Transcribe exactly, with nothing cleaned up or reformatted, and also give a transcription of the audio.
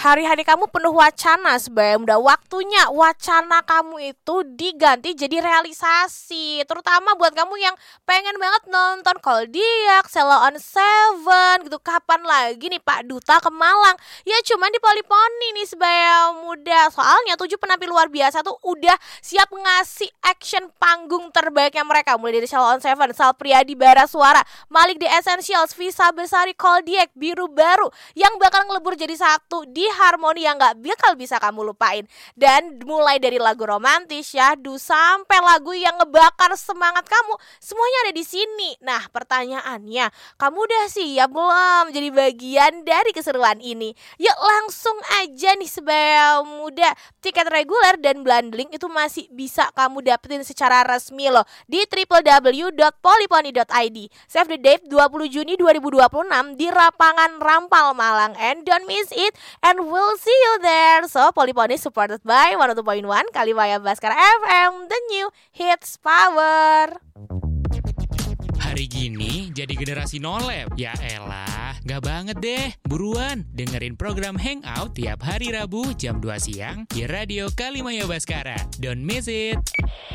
hari-hari kamu penuh wacana Sebaya Muda. Waktunya wacana kamu itu diganti jadi realisasi. Terutama buat kamu yang pengen banget nonton Koldiak, Sheila on Seven gitu. Kapan lagi nih Pak Duta ke Malang? Ya cuman di Polypony nih Sebaya Muda. Soalnya tujuh penampil luar biasa tuh udah siap ngasih action panggung terbaiknya mereka. Mulai dari Sheila on Seven, Sal Priadi Barasuara, Malik The Essentials, Visa Besari, Koldiak, Biru Baru yang bakal ngelebur jadi satu di harmoni yang gak bakal bisa kamu lupain. Dan mulai dari lagu romantis, syahdu, sampai lagu yang ngebakar semangat kamu, semuanya ada di sini. Nah pertanyaannya, kamu udah siap belum jadi bagian dari keseruan ini? Yuk langsung aja nih Sebaya Muda. Tiket reguler dan bundling itu masih bisa kamu dapetin secara resmi loh di w w w dot polypony dot i d. Save the date dua puluh Juni dua ribu dua puluh enam di Lapangan Rampal Malang. And don't miss it, and we'll see you there. So Polypony supported by one oh two point one Kalimaya Baskara F M, the new hits power. Hari gini jadi generasi nolep. Ya elah, gak banget deh. Buruan dengerin program Hangout tiap hari Rabu jam dua siang di Radio Kalimaya Baskara. Don't miss it.